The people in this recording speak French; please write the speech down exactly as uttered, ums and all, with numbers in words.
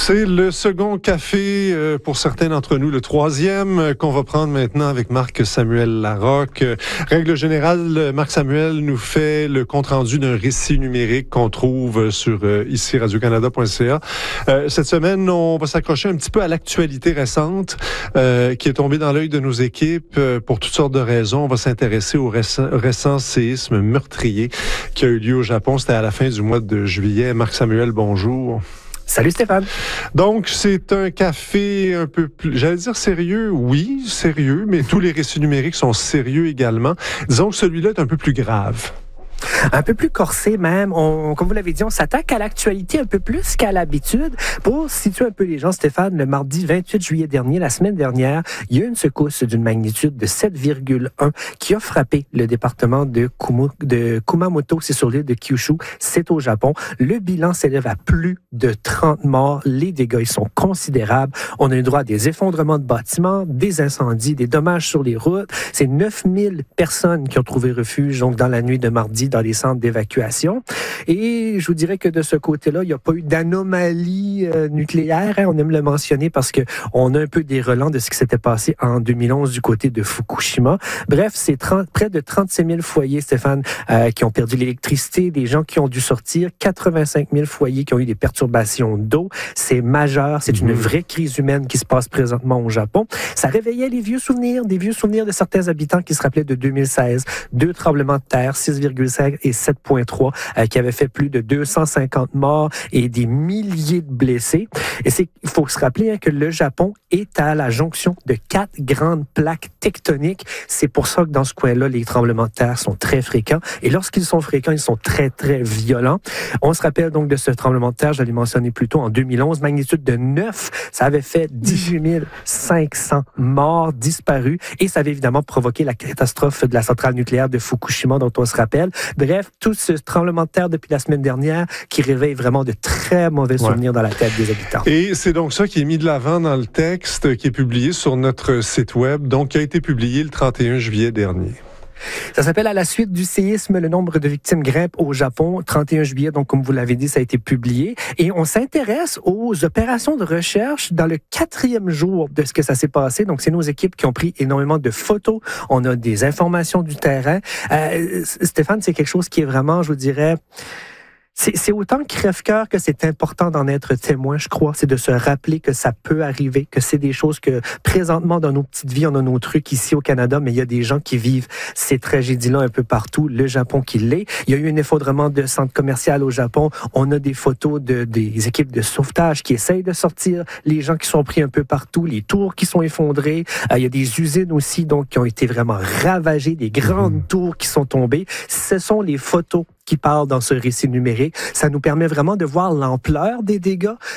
C'est le second café, euh, pour certains d'entre nous, le troisième, euh, qu'on va prendre maintenant avec Marc-Samuel Larocque. Euh, règle générale, Marc-Samuel nous fait le compte-rendu d'un récit numérique qu'on trouve sur euh, ici radio canada point c a. Euh, cette semaine, on va s'accrocher un petit peu à l'actualité récente euh, qui est tombée dans l'œil de nos équipes euh, pour toutes sortes de raisons. On va s'intéresser au récent, récent séisme meurtrier qui a eu lieu au Japon. C'était à la fin du mois de juillet. Marc-Samuel, bonjour. Salut Stéphane. Donc, c'est un café un peu plus, j'allais dire sérieux, oui, sérieux, mais tous les récits numériques sont sérieux également. Disons que celui-là est un peu plus grave. Un peu plus corsé même. On, comme vous l'avez dit, on s'attaque à l'actualité un peu plus qu'à l'habitude. Pour situer un peu les gens, Stéphane, le mardi vingt-huit juillet dernier, la semaine dernière, il y a eu une secousse d'une magnitude de sept virgule un qui a frappé le département de, Kumu, de Kumamoto, c'est sur l'île de Kyushu, c'est au Japon. Le bilan s'élève à plus de trente morts. Les dégâts ils sont considérables. On a eu droit à des effondrements de bâtiments, des incendies, des dommages sur les routes. C'est neuf mille personnes qui ont trouvé refuge donc dans la nuit de mardi dans les centres d'évacuation. Et je vous dirais que de ce côté-là, il n'y a pas eu d'anomalie euh, nucléaire. Hein, on aime le mentionner parce que on a un peu des relents de ce qui s'était passé en deux mille onze du côté de Fukushima. Bref, c'est trente, près de trente-six mille foyers, Stéphane, euh, qui ont perdu l'électricité, des gens qui ont dû sortir, quatre-vingt-cinq mille foyers qui ont eu des perturbations d'eau. C'est majeur, c'est une vraie crise humaine qui se passe présentement au Japon. Ça réveillait les vieux souvenirs, des vieux souvenirs de certains habitants qui se rappelaient de deux mille seize, deux tremblements de terre, six virgule cinq et sept virgule trois, euh, qui avaient fait plus de deux cent cinquante morts et des milliers de blessés. Et c'est, il faut se rappeler hein, que le Japon est à la jonction de quatre grandes plaques tectoniques. C'est pour ça que dans ce coin-là, les tremblements de terre sont très fréquents. Et lorsqu'ils sont fréquents, ils sont très, très violents. On se rappelle donc de ce tremblement de terre, je l'ai mentionné plus tôt, en deux mille onze, magnitude de neuf. Ça avait fait dix-huit mille cinq cents morts disparus. Et ça avait évidemment provoqué la catastrophe de la centrale nucléaire de Fukushima, dont on se rappelle. Bref, tout ce tremblement de terre depuis la semaine dernière qui réveille vraiment de très mauvais souvenirs ouais. dans la tête des habitants. Et c'est donc ça qui est mis de l'avant dans le texte qui est publié sur notre site web, donc qui a été publié le trente et un juillet dernier. Ça s'appelle « À la suite du séisme, le nombre de victimes grimpe au Japon ». trente et un juillet, donc comme vous l'avez dit, ça a été publié. Et on s'intéresse aux opérations de recherche dans le quatrième jour de ce que ça s'est passé. Donc, c'est nos équipes qui ont pris énormément de photos. On a des informations du terrain. Euh, Stéphane, c'est quelque chose qui est vraiment, je vous dirais... C'est, c'est autant crève-cœur que c'est important d'en être témoin, je crois. C'est de se rappeler que ça peut arriver, que c'est des choses que présentement dans nos petites vies, on a nos trucs ici au Canada, mais il y a des gens qui vivent ces tragédies-là un peu partout. Le Japon qui l'est. Il y a eu un effondrement de centre commercial au Japon. On a des photos de, des équipes de sauvetage qui essayent de sortir les gens qui sont pris un peu partout, les tours qui sont effondrées. Euh, il y a des usines aussi donc qui ont été vraiment ravagées, des grandes mmh. tours qui sont tombées. Ce sont les photos qui parle dans ce récit numérique. Ça nous permet vraiment de voir l'ampleur des dégâts,